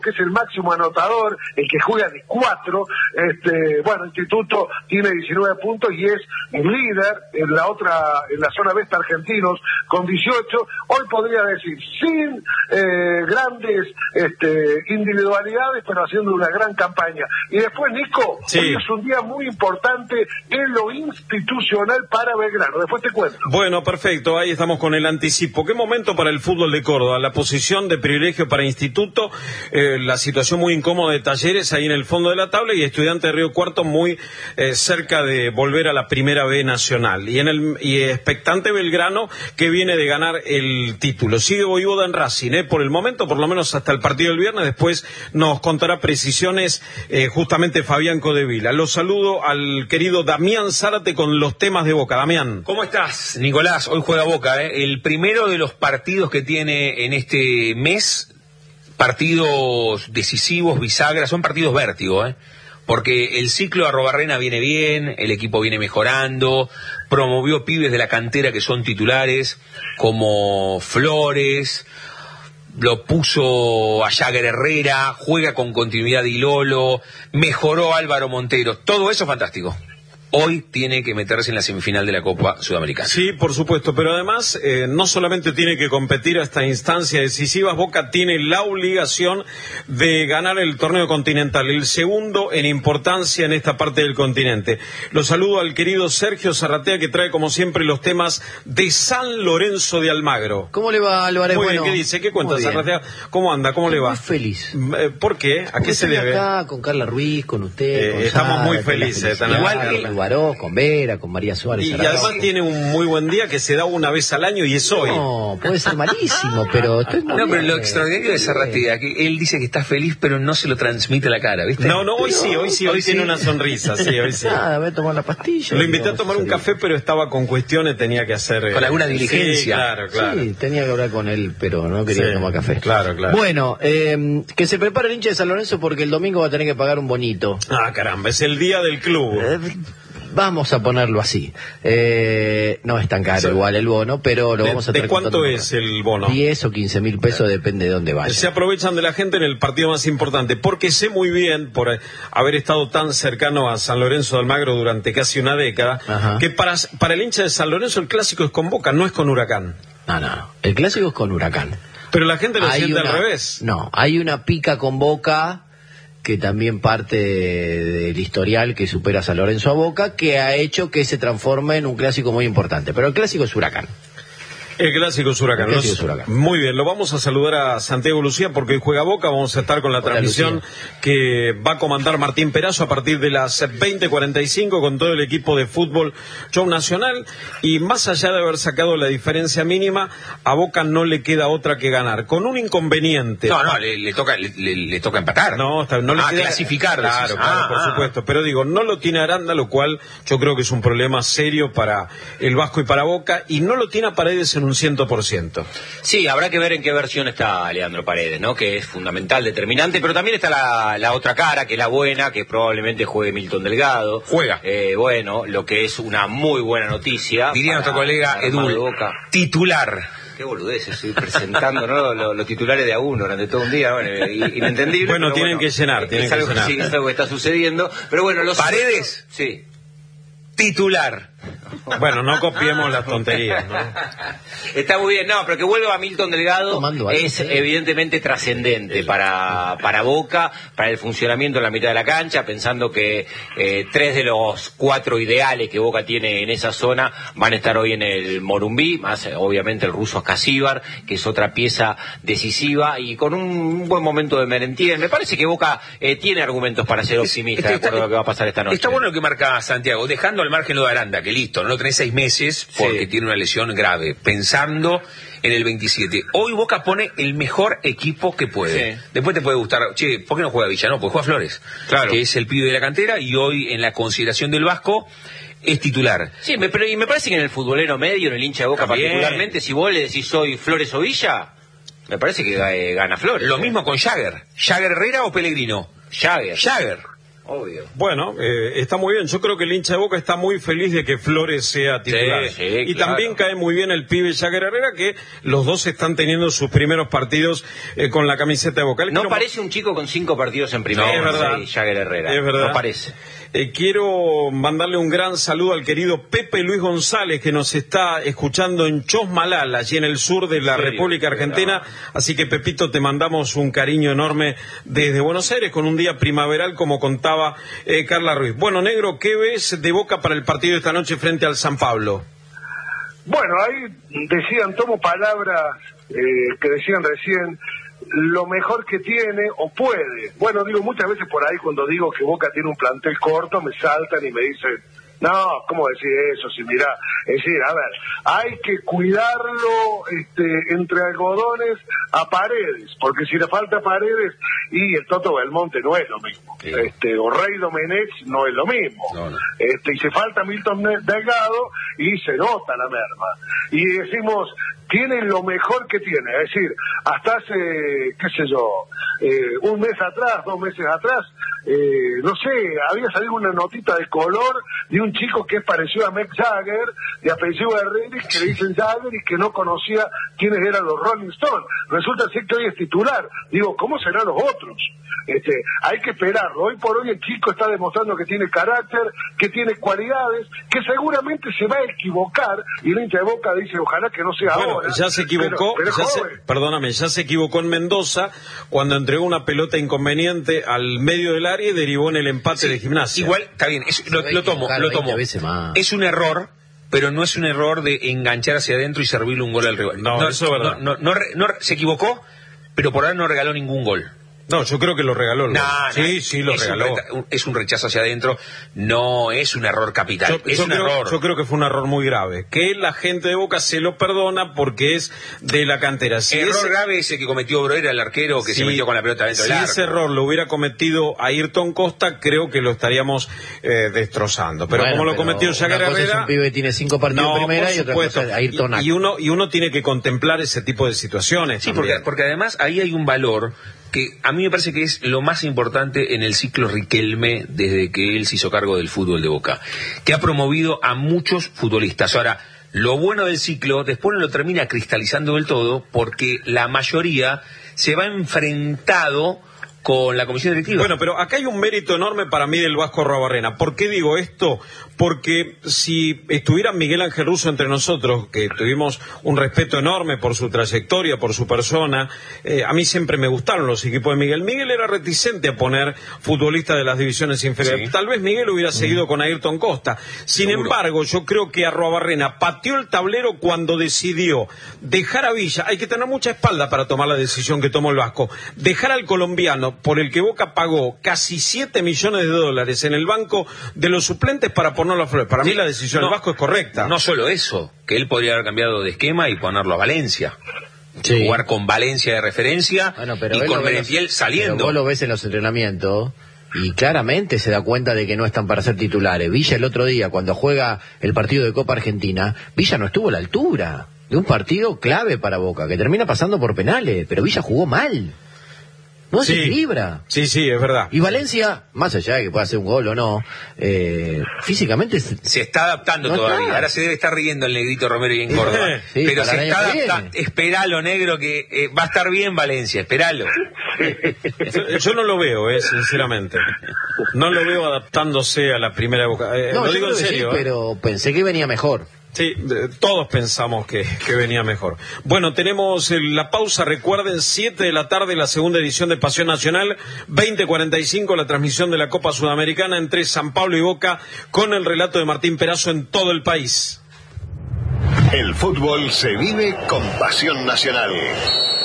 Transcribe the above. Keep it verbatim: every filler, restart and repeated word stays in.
que es el máximo anotador, el que juega de cuatro, este, bueno, Instituto tiene diecinueve puntos y es el líder en la otra, en la zona oeste argentinos con dieciocho. Hoy podría decir, sin eh, grandes este, individualidades, pero haciendo una gran campaña. Y después, Nico, sí. hoy es un día muy importante en lo institucional para Belgrano. Después te cuento. Bueno, perfecto, ahí estamos con el anticipo. ¿Qué momento para el fútbol de Córdoba? La posición de privilegio para Instituto, eh, la situación muy incómoda de Talleres ahí en el fondo de la tabla y Estudiantes de Río Cuarto muy eh, cerca de volver a la Primera B Nacional. Y en el y expectante Belgrano, que viene de ganar el título. Sigue Voivoda en Racing, ¿eh? Por el momento, por lo menos hasta el partido del viernes. Después nos contará precisiones eh, justamente Fabián Codevila. Los saludo al querido Damián Zárate con los temas de Boca. Damián. ¿Cómo estás, Nicolás? Hoy juega Boca, ¿eh? El primero de los partidos que tiene en este mes, partidos decisivos, bisagras, son partidos vértigo, ¿eh? Porque el ciclo de Arrobarrena viene bien, el equipo viene mejorando, promovió pibes de la cantera que son titulares, como Flores, lo puso a Jagger Herrera, juega con continuidad Dilolo, mejoró Álvaro Montero, todo eso fantástico. Hoy tiene que meterse en la semifinal de la Copa Sudamericana. Sí, por supuesto, pero además eh, no solamente tiene que competir a esta instancia decisiva, Boca tiene la obligación de ganar el torneo continental, el segundo en importancia en esta parte del continente. Lo saludo al querido Sergio Zarratea, que trae como siempre los temas de San Lorenzo de Almagro. ¿Cómo le va, Álvarez? Muy bueno, bien, ¿qué dice? ¿Qué cuenta, Zarratea? ¿Cómo anda? ¿Cómo le va? Muy feliz. Eh, ¿Por qué? ¿A qué se debe? Acá con Carla Ruiz, con usted, Eh, con estamos Sara, muy con felices, la tan Igual amable. que Baró, con Vera, con María Suárez. Y, y Arrao. además tiene un muy buen día que se da una vez al año y es hoy. No, puede ser malísimo, pero estoy muy No, pero bien. lo extraordinario de Zarratea, que él dice que está feliz, pero no se lo transmite a la cara, ¿viste? No, no, hoy sí, hoy sí, hoy Hoy tiene sí. una sonrisa, sí, hoy sí. Nada, voy a tomar la pastilla. Lo invité a Vamos tomar un salir. café, pero estaba con cuestiones, tenía que hacer... eh, Con alguna sí, diligencia. claro, claro. Sí, tenía que hablar con él, pero no quería Sí, tomar café. claro, claro. Bueno, eh, que se prepare el hincha de San Lorenzo porque el domingo va a tener que pagar un bonito. Ah, caramba, es el día del club. Eh, Vamos a ponerlo así. Eh, no es tan caro Sí. igual el bono, pero lo ¿De, vamos a de tener cuánto contando es el bono? diez o quince mil pesos, depende de dónde vaya. Se aprovechan de la gente en el partido más importante, porque sé muy bien, por haber estado tan cercano a San Lorenzo de Almagro durante casi una década, Ajá. que para, para el hincha de San Lorenzo el clásico es con Boca, no es con Huracán. No, no, el clásico es con Huracán. Pero la gente lo Hay siente una- al revés. No, hay una pica con Boca que también parte de- del historial que supera a San Lorenzo a Boca, que ha hecho que se transforme en un clásico muy importante. Pero el clásico es Huracán. El clásico es Huracán. El clásico Los- es Huracán. Muy bien, lo vamos a saludar a Santiago Lucía porque hoy juega Boca. Vamos a estar con la Hola, transmisión Lucía. que va a comandar Martín Perazo a partir de las veinte cuarenta y cinco con todo el equipo de fútbol Show Nacional. Y más allá de haber sacado la diferencia mínima, a Boca no le queda otra que ganar. Con un inconveniente. No, no, le, le toca le, le- le toca empatar. No, está- no le ah, queda... clasificar. Claro, decís. claro, Ah, por ah. supuesto. Pero digo, no lo tiene Aranda, lo cual yo creo que es un problema serio para el Vasco y para Boca. Y no lo tiene a Paredes en un ciento por ciento. Sí, habrá que ver en qué versión está Leandro Paredes, ¿no? Que es fundamental, determinante, pero también está la, la otra cara, que es la buena, que probablemente juegue Milton Delgado. Juega. Eh, bueno, lo que es una muy buena noticia. Diría para nuestro colega el armado de Edu, Boca. titular. Qué boludez, estoy presentando, ¿no? Los, los titulares de a uno durante todo un día, bueno, i- inentendible. Bueno, pero tienen que llenar, tienen es que algo, llenar. Sí, es algo que está sucediendo, pero bueno, los... Paredes. Sí. Titular. Bueno, no copiemos las tonterías, ¿no? Está muy bien, no, pero que vuelva a Milton Delgado Tomando algo, es ¿eh? evidentemente trascendente para, para Boca, para el funcionamiento en la mitad de la cancha, pensando que eh, tres de los cuatro ideales que Boca tiene en esa zona van a estar hoy en el Morumbí, más eh, obviamente el ruso Ascasíbar, que es otra pieza decisiva, y con un buen momento de Merentiel. Me parece que Boca eh, tiene argumentos para ser optimista de Este, acuerdo a lo que va a pasar esta noche. Está bueno lo que marca Santiago, dejando al margen lo de Aranda, que listo, no lo tenés seis meses porque Sí. tiene una lesión grave, pensando en el veintisiete. Hoy Boca pone el mejor equipo que puede. Sí. Después te puede gustar, che, ¿por qué no juega Villa? No, pues juega Flores, Claro. que es el pibe de la cantera, y hoy en la consideración del Vasco es titular. Sí, me, pero y me parece que en el futbolero medio, en el hincha de Boca También. particularmente, si vos le decís soy Flores o Villa, me parece que eh, gana Flores. Lo mismo con Jagger. ¿Jagger Herrera o Pellegrino? Jagger. Jagger. obvio. Bueno, eh, está muy bien. Yo creo que el hincha de Boca está muy feliz de que Flores sea titular. Sí, sí, y claro. también cae muy bien el pibe Jagger Herrera, que los dos están teniendo sus primeros partidos eh, con la camiseta de Boca. No quiero... parece un chico con cinco partidos en primera. No, es verdad. Sí, Jagger Herrera. Es verdad. No parece. Eh, quiero mandarle un gran saludo al querido Pepe Luis González, que nos está escuchando en Chosmalal, allí en el sur de la serio? República Argentina. Así que, Pepito, te mandamos un cariño enorme desde Buenos Aires, con un día primaveral, como contaba eh, Carla Ruiz. Bueno, Negro, ¿qué ves de Boca para el partido de esta noche frente al San Pablo? Bueno, ahí decían, tomo palabras eh, que decían recién, lo mejor que tiene o puede. Bueno, digo, muchas veces por ahí cuando digo que Boca tiene un plantel corto, me saltan y me dicen, no, ¿cómo decir eso? Si mirá, es decir, a ver, hay que cuidarlo este, entre algodones a Paredes, porque si le falta Paredes, y el Toto Belmonte no es lo mismo, sí. este, o Rey Domenech no es lo mismo, no, no. Este, y se falta Milton Delgado y se nota la merma. Y decimos, tiene lo mejor que tiene, es decir, hasta hace, qué sé yo, eh, un mes atrás, dos meses atrás, eh, no sé, había salido una notita de color de un chico que es parecido a Mick Jagger, de apellido Herrera, que le dicen Jagger y que no conocía quiénes eran los Rolling Stones. Resulta ser que hoy es titular. Digo, ¿cómo serán los otros? Este, hay que esperarlo. Hoy por hoy el chico está demostrando que tiene carácter, que tiene cualidades, que seguramente se va a equivocar, y el hincha de Boca dice, ojalá que no sea Bueno, ahora. ya se equivocó, pero, pero ya se, joven. perdóname, ya se equivocó en Mendoza cuando entregó una pelota inconveniente al medio del área y derivó en el empate Sí, de Gimnasia. Igual, está bien, es- lo, lo tomo, lo tomo. Es un error, pero no es un error de enganchar hacia adentro y servirle un gol al rival. No, eso es verdad. No, no, no, no, se equivocó, pero por ahora no regaló ningún gol. No, yo creo que lo regaló. el No, gol. no, sí, sí, lo es regaló. Un reta- es un rechazo hacia adentro, no es un error capital, Yo, es yo un creo, error. yo creo que fue un error muy grave, que la gente de Boca se lo perdona porque es de la cantera. Si error ese, grave ese que cometió Broera, el arquero que si- se metió con la pelota dentro si del arco. ese error lo hubiera cometido Ayrton Costa, creo que lo estaríamos eh, destrozando. Pero Bueno, como lo pero cometió Jagger una cosa es Herrera... un pibe que tiene cinco partidos No, en primera por y otra supuesto. cosa es Ayrton y, y uno y uno tiene que contemplar ese tipo de situaciones. Sí, porque, también. porque además ahí hay un valor que a mí me parece que es lo más importante en el ciclo Riquelme desde que él se hizo cargo del fútbol de Boca, que ha promovido a muchos futbolistas. Ahora, lo bueno del ciclo después no lo termina cristalizando del todo porque la mayoría se va enfrentado con la comisión directiva. Bueno, pero acá hay un mérito enorme para mí del Vasco Arruabarrena. ¿Por qué digo esto? Porque si estuviera Miguel Ángel Russo entre nosotros, que tuvimos un respeto enorme por su trayectoria, por su persona, eh, a mí siempre me gustaron los equipos de Miguel. Miguel era reticente a poner futbolistas de las divisiones inferiores. Sí. Tal vez Miguel hubiera seguido mm. con Ayrton Costa. Sin Seguro. embargo, yo creo que Arruabarrena pateó el tablero cuando decidió dejar a Villa. Hay que tener mucha espalda para tomar la decisión que tomó el Vasco. Dejar al colombiano, por el que Boca pagó casi siete millones de dólares en el banco de los suplentes para ponerlo a Flores. Para Sí, mí la decisión no, del Vasco es correcta. No solo eso, que él podría haber cambiado de esquema y ponerlo a Valencia. Sí. Jugar con Valencia de referencia Bueno, pero y él con lo ve Merentiel los- saliendo. Pero vos lo ves en los entrenamientos y claramente se da cuenta de que no están para ser titulares. Villa el otro día, cuando juega el partido de Copa Argentina, Villa no estuvo a la altura de un partido clave para Boca, que termina pasando por penales, pero Villa jugó mal. No se Sí. equilibra. Sí, sí, es verdad. Y Valencia, más allá de que pueda hacer un gol o no, eh, físicamente se- Se está adaptando No todavía. está. Ahora se debe estar riendo el negrito Romero y en Córdoba. Sí, Pero para se el está año que adaptando. viene. Esperalo, negro, que eh, va a estar bien Valencia. Esperalo. Yo, yo no lo veo, eh, sinceramente. No lo veo adaptándose a la primera Boca. Eh, no, lo yo digo en creo que sí, serio. eh. pero pensé que venía mejor. Sí, de- todos pensamos que, que venía mejor. Bueno, tenemos eh, la pausa, recuerden, siete de la tarde, la segunda edición de Pasión Nacional, veinte cuarenta y cinco, la transmisión de la Copa Sudamericana entre San Pablo y Boca, con el relato de Martín Perazo en todo el país. El fútbol se vive con Pasión Nacional.